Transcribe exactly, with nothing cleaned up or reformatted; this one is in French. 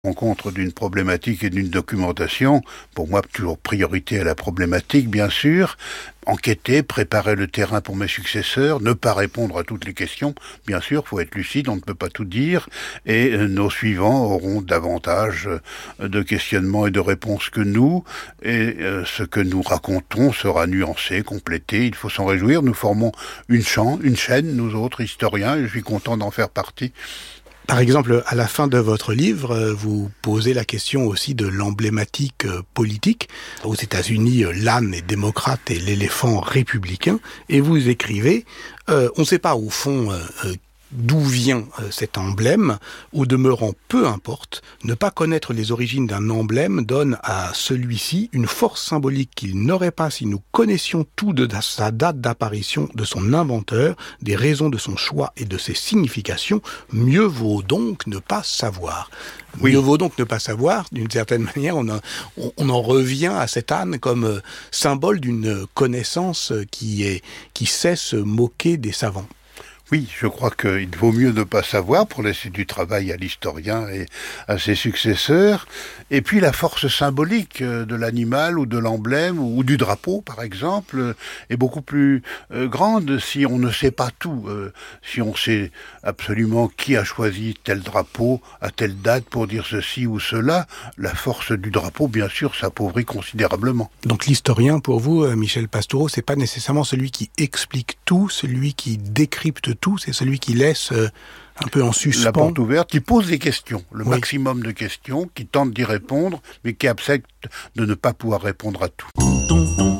rencontre d'une problématique et d'une documentation, pour moi toujours priorité à la problématique bien sûr, enquêter, préparer le terrain pour mes successeurs, ne pas répondre à toutes les questions, bien sûr, il faut être lucide, on ne peut pas tout dire, et nos suivants auront davantage de questionnements et de réponses que nous, et ce que nous racontons sera nuancé, complété, il faut s'en réjouir, nous formons une, champ, une chaîne, nous autres historiens, et je suis content d'en faire partie. Par exemple, à la fin de votre livre, vous posez la question aussi de l'emblématique politique. Aux États-Unis, l'âne est démocrate et l'éléphant républicain. Et vous écrivez, euh, on ne sait pas au fond euh, d'où vient euh, cet emblème. Au demeurant, peu importe, ne pas connaître les origines d'un emblème donne à celui-ci une force symbolique qu'il n'aurait pas si nous connaissions tout de sa date d'apparition, de son inventeur, des raisons de son choix et de ses significations. Mieux vaut donc ne pas savoir. Oui. Mieux vaut donc ne pas savoir. D'une certaine manière, on, a, on, on en revient à cet âne comme euh, symbole d'une connaissance qui, est, qui sait se moquer des savants. Oui, je crois qu'il vaut mieux ne pas savoir pour laisser du travail à l'historien et à ses successeurs. Et puis la force symbolique de l'animal ou de l'emblème ou du drapeau, par exemple, est beaucoup plus euh, grande si on ne sait pas tout. Euh, si on sait absolument qui a choisi tel drapeau à telle date pour dire ceci ou cela, la force du drapeau, bien sûr, s'appauvrit considérablement. Donc l'historien, pour vous, Michel Pastoureau, c'est pas nécessairement celui qui explique tout, celui qui décrypte tout, c'est celui qui laisse euh, un peu en suspens. La porte ouverte, qui pose des questions, le oui. maximum de questions, qui tente d'y répondre, mais qui accepte de ne pas pouvoir répondre à tout.